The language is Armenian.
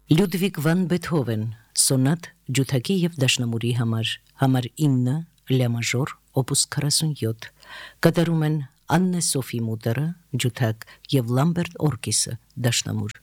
Լյուդվիգ վան Բեթհովեն, սոնատ ջութակի և դաշնամուրի համար 9, լյա մաժոր, օպուս 47, կատարում են Աննե Սոֆի Մուտերը, ջութակ և Լամբերտ Օրկիսը, դաշնամուր։